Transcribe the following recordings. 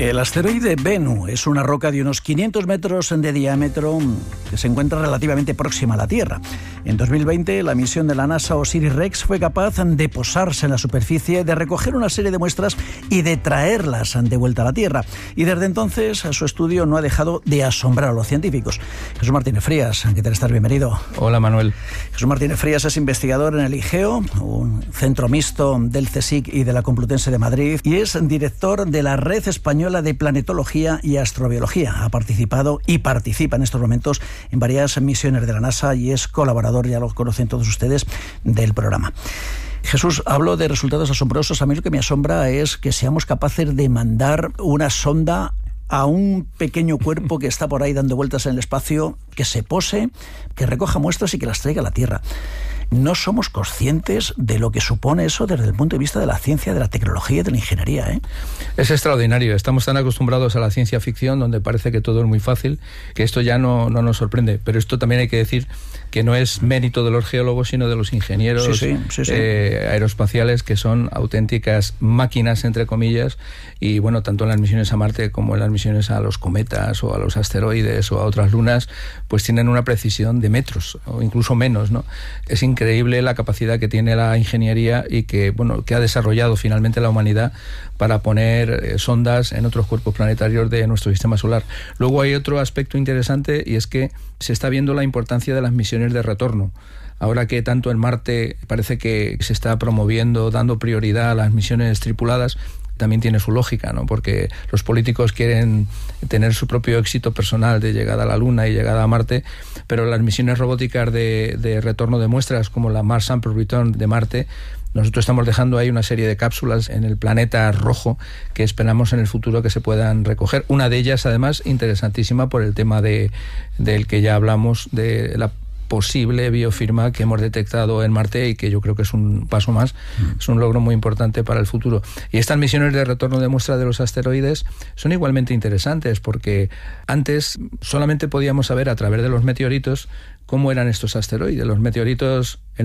El asteroide Bennu es una roca de unos 500 metros de diámetro que se encuentra relativamente próxima a la Tierra. En 2020, la misión de la NASA OSIRIS-REx fue capaz de posarse en la superficie, de recoger una serie de muestras y de traerlas de vuelta a la Tierra. Y desde entonces, su estudio no ha dejado de asombrar a los científicos. Jesús Martínez Frías, ¿qué tal estás? Bienvenido. Hola, Manuel. Jesús Martínez Frías es investigador en el IGEO, un centro mixto del CSIC y de la Complutense de Madrid, y es director de la Red Española de Planetología y Astrobiología. Ha participado y participa en estos momentos en varias misiones de la NASA y es colaborador, ya lo conocen todos ustedes, del programa. Jesús, hablo de resultados asombrosos. A mí lo que me asombra es que seamos capaces de mandar una sonda a un pequeño cuerpo que está por ahí dando vueltas en el espacio, que se pose, que recoja muestras y que las traiga a la Tierra. No somos conscientes de lo que supone eso desde el punto de vista de la ciencia, de la tecnología y de la ingeniería, ¿eh? Es extraordinario. Estamos tan acostumbrados a la ciencia ficción, donde parece que todo es muy fácil, que esto ya no nos sorprende. Pero esto también hay que decir que no es mérito de los geólogos, sino de los ingenieros aeroespaciales, que son auténticas máquinas, entre comillas, y bueno, tanto en las misiones a Marte como en las misiones a los cometas o a los asteroides o a otras lunas, pues tienen una precisión de metros o incluso menos, ¿no? Es increíble la capacidad que tiene la ingeniería y que ha desarrollado finalmente la humanidad para poner sondas en otros cuerpos planetarios de nuestro sistema solar. Luego hay otro aspecto interesante, y es que se está viendo la importancia de las misiones de retorno. Ahora que tanto en Marte parece que se está promoviendo, dando prioridad a las misiones tripuladas, también tiene su lógica, ¿no? Porque los políticos quieren tener su propio éxito personal de llegada a la Luna y llegada a Marte, pero las misiones robóticas de retorno de muestras, como la Mars Sample Return de Marte, nosotros estamos dejando ahí una serie de cápsulas en el planeta rojo que esperamos en el futuro que se puedan recoger. Una de ellas, además, interesantísima por el tema del que ya hablamos, de la posible biofirma que hemos detectado en Marte y que yo creo que es un paso más, es un logro muy importante para el futuro. Y estas misiones de retorno de muestra de los asteroides son igualmente interesantes, porque antes solamente podíamos saber a través de los meteoritos cómo eran estos asteroides. Los meteoritos, el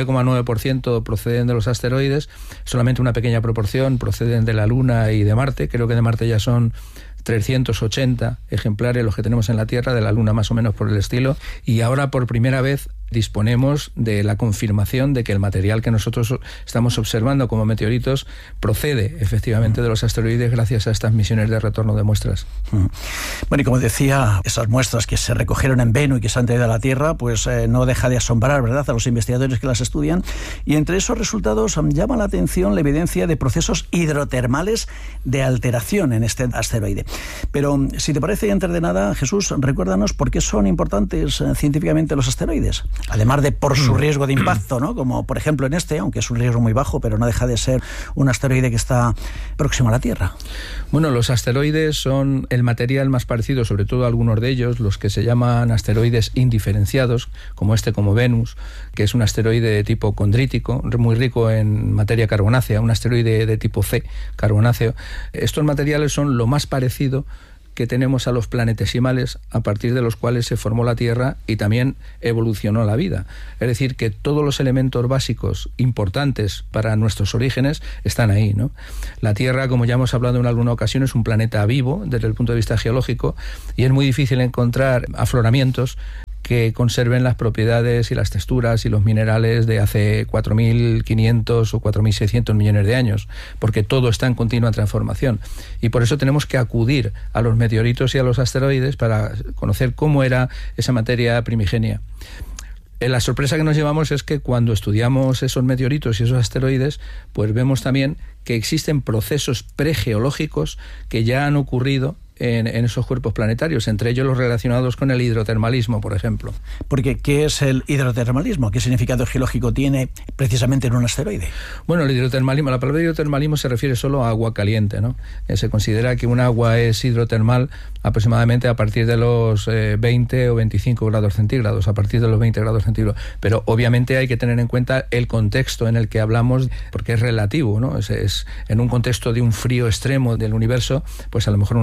99,9% proceden de los asteroides, solamente una pequeña proporción proceden de la Luna y de Marte. Creo que de Marte ya son 380 ejemplares los que tenemos en la Tierra, de la Luna más o menos por el estilo, y ahora por primera vez disponemos de la confirmación de que el material que nosotros estamos observando como meteoritos procede efectivamente de los asteroides gracias a estas misiones de retorno de muestras. Bueno, y como decía, esas muestras que se recogieron en Bennu y que se han traído a la Tierra, pues no deja de asombrar, ¿verdad?, a los investigadores que las estudian. Y entre esos resultados llama la atención la evidencia de procesos hidrotermales de alteración en este asteroide. Pero si te parece, antes de nada, Jesús, recuérdanos por qué son importantes científicamente los asteroides. Además de por su riesgo de impacto, ¿no? Como por ejemplo en este, aunque es un riesgo muy bajo, pero no deja de ser un asteroide que está próximo a la Tierra. Bueno, los asteroides son el material más parecido, sobre todo algunos de ellos, los que se llaman asteroides indiferenciados, como Venus, que es un asteroide de tipo condrítico, muy rico en materia carbonácea, un asteroide de tipo C, carbonáceo. Estos materiales son lo más parecido que tenemos a los planetesimales, a partir de los cuales se formó la Tierra y también evolucionó la vida. Es decir, que todos los elementos básicos importantes para nuestros orígenes están ahí, ¿no? La Tierra, como ya hemos hablado en alguna ocasión, es un planeta vivo desde el punto de vista geológico, y es muy difícil encontrar afloramientos que conserven las propiedades y las texturas y los minerales de hace 4.500 o 4.600 millones de años, porque todo está en continua transformación. Y por eso tenemos que acudir a los meteoritos y a los asteroides para conocer cómo era esa materia primigenia. La sorpresa que nos llevamos es que cuando estudiamos esos meteoritos y esos asteroides, pues vemos también que existen procesos pregeológicos que ya han ocurrido en esos cuerpos planetarios, entre ellos los relacionados con el hidrotermalismo, por ejemplo. Porque, ¿qué es el hidrotermalismo? ¿Qué significado geológico tiene precisamente en un asteroide? Bueno, el hidrotermalismo, la palabra hidrotermalismo se refiere solo a agua caliente, ¿no? Se considera que un agua es hidrotermal aproximadamente a partir de los 20 o 25 grados centígrados, a partir de los 20 grados centígrados. Pero obviamente hay que tener en cuenta el contexto en el que hablamos, porque es relativo, ¿no? Es en un contexto de un frío extremo del universo, pues a lo mejor una temperatura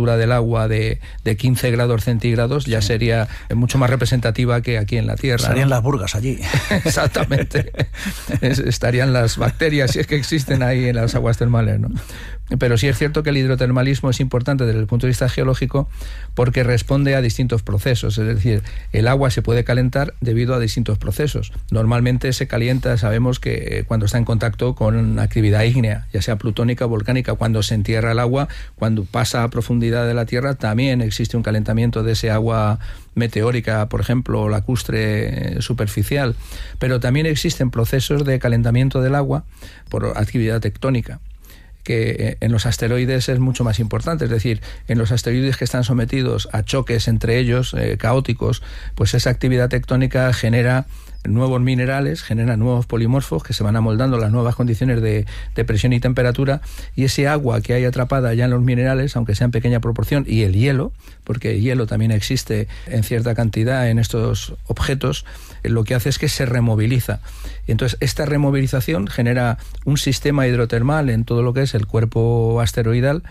temperatura del agua de 15 grados centígrados, ya sería mucho más representativa que aquí en la Tierra. Estarían las burgas allí. Exactamente. Estarían las bacterias, si es que existen ahí en las aguas termales, ¿no? Pero sí es cierto que el hidrotermalismo es importante desde el punto de vista geológico porque responde a distintos procesos. Es decir, el agua se puede calentar debido a distintos procesos. Normalmente se calienta, sabemos que cuando está en contacto con actividad ígnea, ya sea plutónica o volcánica, cuando se entierra el agua, cuando pasa a profundidad de la Tierra, también existe un calentamiento de ese agua meteórica, por ejemplo, lacustre superficial. Pero también existen procesos de calentamiento del agua por actividad tectónica, que en los asteroides es mucho más importante. Es decir, en los asteroides que están sometidos a choques entre ellos, caóticos, pues esa actividad tectónica genera nuevos minerales, genera nuevos polimorfos que se van amoldando a las nuevas condiciones de presión y temperatura, y ese agua que hay atrapada ya en los minerales, aunque sea en pequeña proporción, y el hielo, porque el hielo también existe en cierta cantidad en estos objetos, lo que hace es que se removiliza. Y entonces esta removilización genera un sistema hidrotermal en todo lo que es el cuerpo asteroidal,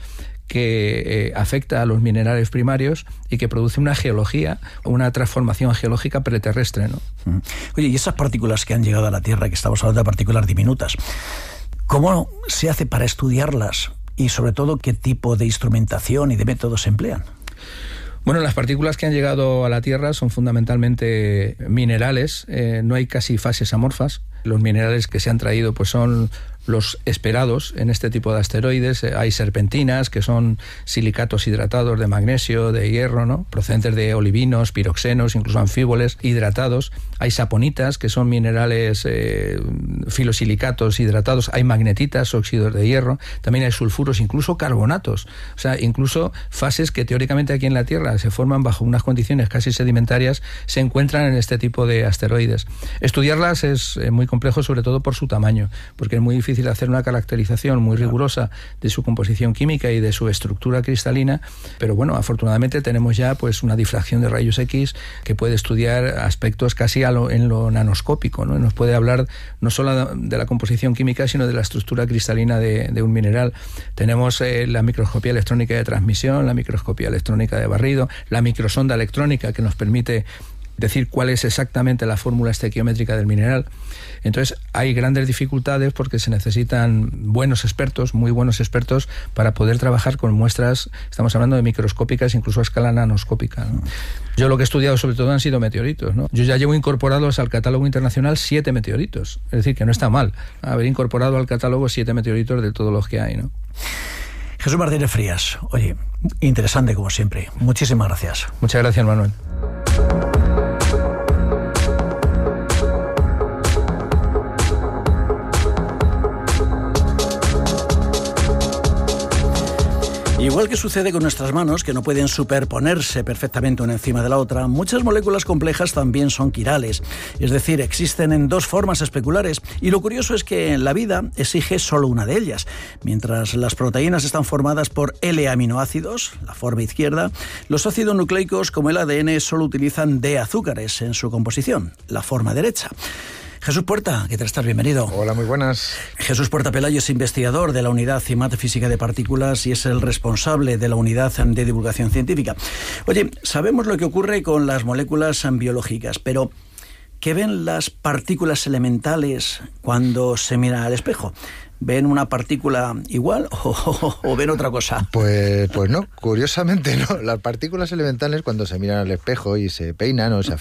que afecta a los minerales primarios y que produce una geología, una transformación geológica preterrestre, ¿no? Oye, y esas partículas que han llegado a la Tierra, que estamos hablando de partículas diminutas, ¿cómo se hace para estudiarlas? Y sobre todo, ¿qué tipo de instrumentación y de métodos se emplean? Bueno, las partículas que han llegado a la Tierra son fundamentalmente minerales, no hay casi fases amorfas. Los minerales que se han traído pues son los esperados en este tipo de asteroides. Hay serpentinas, que son silicatos hidratados de magnesio, de hierro, ¿no?, procedentes de olivinos, piroxenos, incluso anfíboles hidratados. Hay saponitas, que son minerales filosilicatos hidratados. Hay magnetitas, óxidos de hierro. También hay sulfuros, incluso carbonatos. O sea, incluso fases que teóricamente aquí en la Tierra se forman bajo unas condiciones casi sedimentarias, se encuentran en este tipo de asteroides. Estudiarlas es muy complejo, sobre todo por su tamaño, porque es muy difícil hacer una caracterización muy rigurosa de su composición química y de su estructura cristalina, pero bueno, afortunadamente tenemos ya pues una difracción de rayos X que puede estudiar aspectos casi en lo nanoscópico, ¿no? Nos puede hablar no solo de la composición química, sino de la estructura cristalina de un mineral. Tenemos la microscopía electrónica de transmisión, la microscopía electrónica de barrido, la microsonda electrónica que nos permite decir cuál es exactamente la fórmula estequiométrica del mineral. Entonces hay grandes dificultades porque se necesitan buenos expertos, muy buenos expertos, para poder trabajar con muestras, estamos hablando de microscópicas, incluso a escala nanoscópica, ¿no? Yo lo que he estudiado sobre todo han sido meteoritos, ¿no? Yo ya llevo incorporados al catálogo internacional 7 meteoritos, es decir, que no está mal haber incorporado al catálogo 7 meteoritos de todos los que hay, ¿no? Jesús Martínez Frías, oye, interesante como siempre. Muchísimas gracias. Muchas gracias, Manuel. Igual que sucede con nuestras manos, que no pueden superponerse perfectamente una encima de la otra, muchas moléculas complejas también son quirales, es decir, existen en dos formas especulares, y lo curioso es que la vida exige solo una de ellas. Mientras las proteínas están formadas por L-aminoácidos, la forma izquierda, los ácidos nucleicos como el ADN solo utilizan D azúcares en su composición, la forma derecha. Jesús Puerta, ¿qué tal estás? Bienvenido. Hola, muy buenas. Jesús Puerta Pelayo es investigador de la Unidad CIMAD Física de Partículas y es el responsable de la Unidad de Divulgación Científica. Oye, sabemos lo que ocurre con las moléculas biológicas, pero ¿qué ven las partículas elementales cuando se miran al espejo? ¿Ven una partícula igual o ven otra cosa? Pues no, curiosamente no. Las partículas elementales, cuando se miran al espejo y se peinan o se